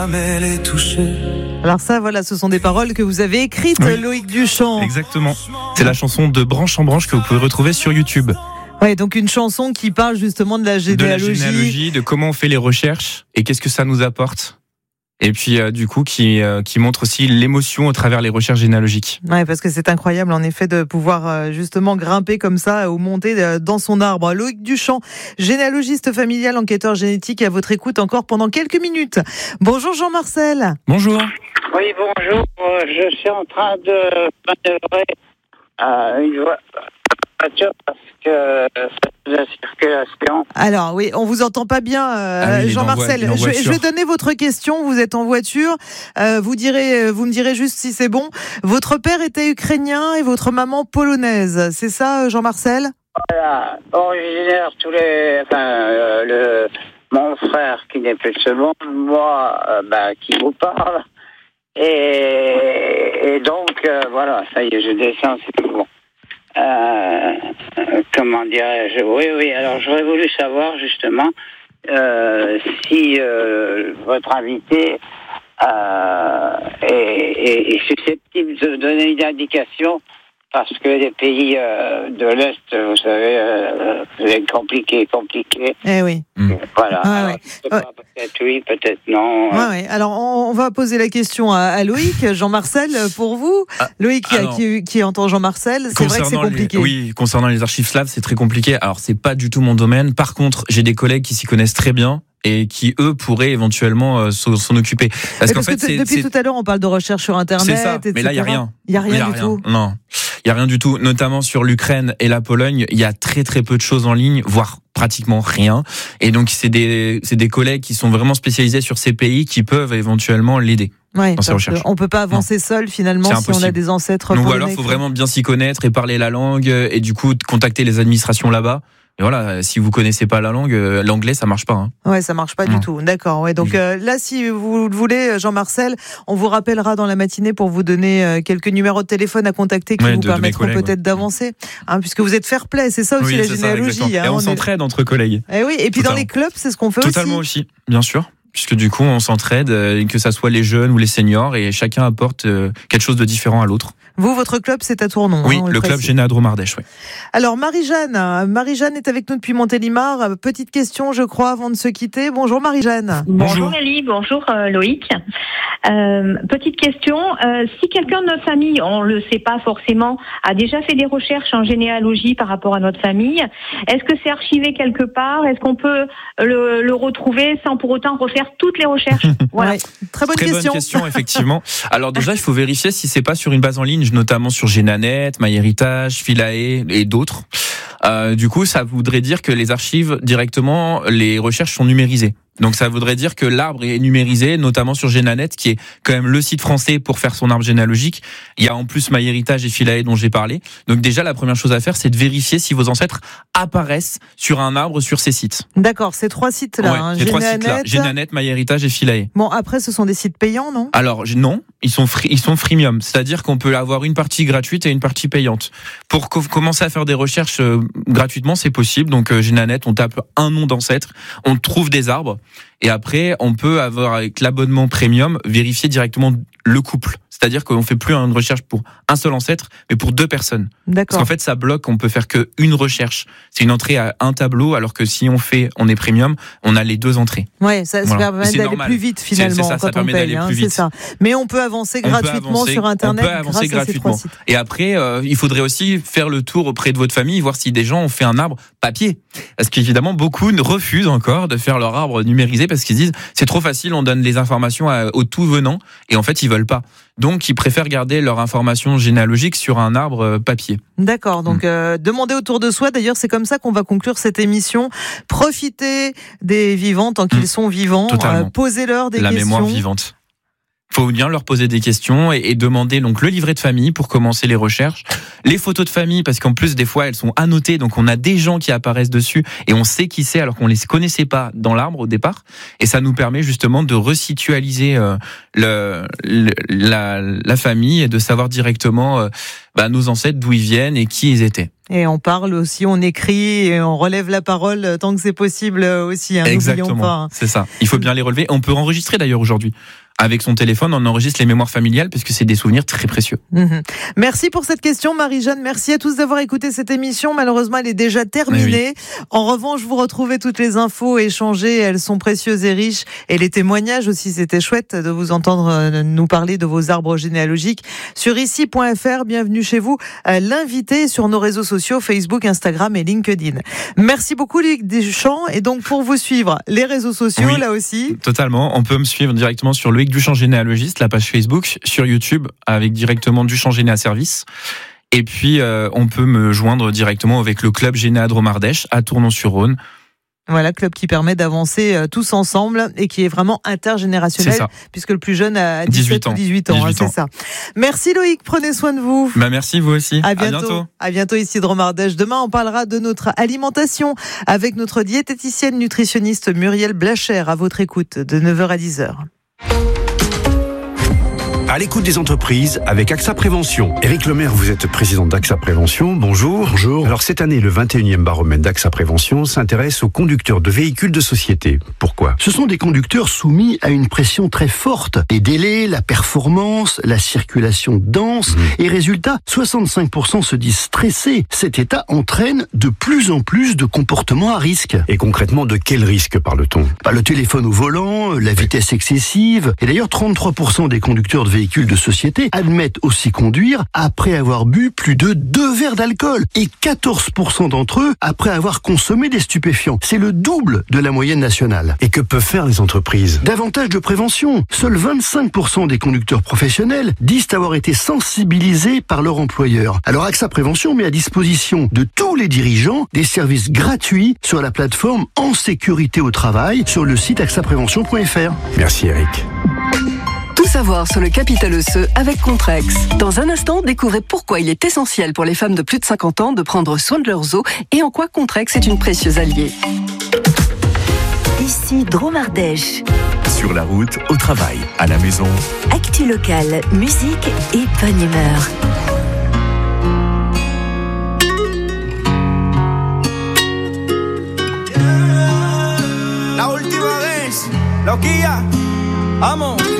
Alors ça, voilà, ce sont des paroles que vous avez écrites, oui. Loïc Duchamp. Exactement. C'est la chanson de Branche en Branche que vous pouvez retrouver sur YouTube. Ouais, donc une chanson qui parle justement de la généalogie. De la généalogie, de comment on fait les recherches et qu'est-ce que ça nous apporte. Et puis du coup qui montre aussi l'émotion au travers les recherches généalogiques. Ouais, parce que c'est incroyable en effet de pouvoir justement grimper comme ça ou monter dans son arbre. Loïc Duchamp, généalogiste familial, enquêteur génétique, à votre écoute encore pendant quelques minutes. Bonjour Jean-Marcel. Bonjour. Oui, bonjour. Je suis en train de manœuvrer une voiture parce que c'est la circulation. Alors oui, on vous entend pas bien, Jean-Marcel. Je vais donner votre question. Vous êtes en voiture. Vous me direz juste si c'est bon. Votre père était ukrainien et votre maman polonaise. C'est ça, Jean-Marcel ? Voilà. Originaire mon frère qui n'est plus de ce monde, moi qui vous parle. Et donc voilà, ça y est, je descends, c'est tout bon. Comment dirais-je ? Oui. Alors, j'aurais voulu savoir justement si votre invité est susceptible de donner une indication, parce que les pays de l'Est, vous savez, c'est compliqué. Eh oui. Voilà. Ah, alors, peut-être oui, peut-être non. Ouais. Alors, on va poser la question à Loïc. Jean-Marcel, pour vous, Loïc qui entend Jean-Marcel, c'est vrai que c'est compliqué. Oui, concernant les archives slaves, c'est très compliqué. Alors, c'est pas du tout mon domaine. Par contre, j'ai des collègues qui s'y connaissent très bien et qui, eux, pourraient éventuellement s'en occuper. Parce qu'en fait, depuis tout à l'heure, on parle de recherche sur Internet, c'est ça, etc. Mais là, il n'y a rien. Il n'y a rien du tout. Non. Il n'y a rien du tout, notamment sur l'Ukraine et la Pologne. Il y a très très peu de choses en ligne, voire pratiquement rien. Et donc c'est des collègues qui sont vraiment spécialisés sur ces pays qui peuvent éventuellement l'aider dans ses recherches. On peut pas avancer seul finalement si on a des ancêtres polonais. Donc alors il faut vraiment bien s'y connaître et parler la langue et du coup contacter les administrations là-bas. Et voilà, si vous connaissez pas la langue, l'anglais ça marche pas. Hein. Ouais, ça marche pas du tout. D'accord. Ouais. Donc là, si vous le voulez, Jean-Marcel, on vous rappellera dans la matinée pour vous donner quelques numéros de téléphone à contacter qui vous permettront peut-être d'avancer, puisque vous êtes fair-play. C'est ça aussi la généalogie. Et on s'entraide entre collègues. Et oui. Et puis dans les clubs, c'est ce qu'on fait Totalement aussi, bien sûr. Puisque du coup, on s'entraide, que ça soit les jeunes ou les seniors, et chacun apporte quelque chose de différent à l'autre. Vous, votre club, c'est à Tournon. Oui, le club Généa Dromardèche, oui. Alors, Marie-Jeanne est avec nous depuis Montélimar. Petite question, je crois, avant de se quitter. Bonjour Marie-Jeanne. Bonjour Elie, bonjour Loïc. Petite question, si quelqu'un de notre famille, on le sait pas forcément, a déjà fait des recherches en généalogie par rapport à notre famille, est-ce que c'est archivé quelque part ? Est-ce qu'on peut le retrouver sans pour autant refaire toutes les recherches ? Voilà. Ouais, très bonne question, effectivement. Alors déjà, il faut vérifier si c'est pas sur une base en ligne, notamment sur Génanet, MyHéritage, Philae et d'autres. Du coup, ça voudrait dire que les archives, directement, les recherches sont numérisées. Donc ça voudrait dire que l'arbre est numérisé, notamment sur Génanet, qui est quand même le site français pour faire son arbre généalogique. Il y a en plus MyHéritage et Philae dont j'ai parlé. Donc déjà, la première chose à faire, c'est de vérifier si vos ancêtres apparaissent sur un arbre sur ces sites. D'accord, ces trois sites-là. Ouais, ces trois sites-là, Génanet, MyHéritage et Philae. Bon, après, ce sont des sites payants, non ? Alors non, ils sont freemium, c'est-à-dire qu'on peut avoir une partie gratuite et une partie payante. Pour commencer à faire des recherches gratuitement, c'est possible. Donc Génanet, on tape un nom d'ancêtre, on trouve des arbres. Et après, on peut avoir, avec l'abonnement premium, vérifier directement le couple. C'est-à-dire qu'on ne fait plus une recherche pour un seul ancêtre, mais pour deux personnes. D'accord. Parce qu'en fait, ça bloque, on peut faire qu'une recherche. C'est une entrée à un tableau, alors que si on est premium, on a les deux entrées. Ouais, ça permet d'aller plus vite finalement. C'est ça, quand ça permet d'aller plus vite. C'est ça. Mais on peut avancer gratuitement sur Internet. On peut avancer gratuitement. Et après, il faudrait aussi faire le tour auprès de votre famille, voir si des gens ont fait un arbre papier. Parce qu'évidemment, beaucoup refusent encore de faire leur arbre numérisé parce qu'ils disent c'est trop facile, on donne les informations aux tout venants et en fait ils veulent pas. Donc ils préfèrent garder leur information généalogique sur un arbre papier. D'accord, donc demandez autour de soi. D'ailleurs, c'est comme ça qu'on va conclure cette émission. Profitez des vivants tant qu'ils sont vivants. Posez-leur des questions. La mémoire vivante. faut bien leur poser des questions et demander donc le livret de famille pour commencer les recherches, les photos de famille parce qu'en plus des fois elles sont annotées, donc on a des gens qui apparaissent dessus et on sait qui c'est alors qu'on les connaissait pas dans l'arbre au départ, et ça nous permet justement de resitualiser la famille et de savoir directement nos ancêtres, d'où ils viennent et qui ils étaient. Et on parle aussi, on écrit et on relève la parole tant que c'est possible aussi. Exactement, n'oublions pas. C'est ça. Il faut bien les relever. On peut enregistrer d'ailleurs aujourd'hui. Avec son téléphone, on enregistre les mémoires familiales puisque c'est des souvenirs très précieux. Merci pour cette question, Marie-Jeanne. Merci à tous d'avoir écouté cette émission. Malheureusement, elle est déjà terminée. Oui. En revanche, vous retrouvez toutes les infos échangées. Elles sont précieuses et riches. Et les témoignages aussi, c'était chouette de vous entendre nous parler de vos arbres généalogiques sur ici.fr. Bienvenue chez vous. L'invité sur nos réseaux sociaux, Facebook, Instagram et LinkedIn. Merci beaucoup, Luc Duchamp. Et donc, pour vous suivre, les réseaux sociaux, là aussi. Totalement. On peut me suivre directement sur Loïc Duchamp généalogiste, la page Facebook, sur YouTube avec directement Duchamp Généa Service. Et puis on peut me joindre directement avec le club Généa Dromardèche à Tournon-sur-Rhône. Voilà, club qui permet d'avancer tous ensemble et qui est vraiment intergénérationnel puisque le plus jeune a 18 ans. C'est ça. Merci Loïc, prenez soin de vous. Merci vous aussi. À bientôt. À bientôt ici Dromardèche. Demain on parlera de notre alimentation avec notre diététicienne nutritionniste Muriel Blacher à votre écoute de 9h à 10h. À l'écoute des entreprises avec AXA Prévention. Éric Lemaire, vous êtes président d'AXA Prévention. Bonjour. Bonjour. Alors cette année, le 21e baromètre d'AXA Prévention s'intéresse aux conducteurs de véhicules de société. Pourquoi ? Ce sont des conducteurs soumis à une pression très forte. Les délais, la performance, la circulation dense. Et résultat, 65% se disent stressés. Cet état entraîne de plus en plus de comportements à risque. Et concrètement, de quel risque parle-t-on ? Le téléphone au volant, la vitesse excessive. Et d'ailleurs, 33% des conducteurs de véhicules de société admettent aussi conduire après avoir bu plus de 2 verres d'alcool et 14% d'entre eux après avoir consommé des stupéfiants. C'est le double de la moyenne nationale. Et que peuvent faire les entreprises ? Davantage de prévention. Seuls 25% des conducteurs professionnels disent avoir été sensibilisés par leur employeur. Alors AXA Prévention met à disposition de tous les dirigeants des services gratuits sur la plateforme En Sécurité au Travail sur le site axaprévention.fr. Merci Eric. Tout savoir sur le capital osseux avec Contrex. Dans un instant, découvrez pourquoi il est essentiel pour les femmes de plus de 50 ans de prendre soin de leurs os et en quoi Contrex est une précieuse alliée. Ici Dromardèche. Sur la route, au travail, à la maison. Actu locale, musique et bonne humeur. La última vez, loquilla, vamos.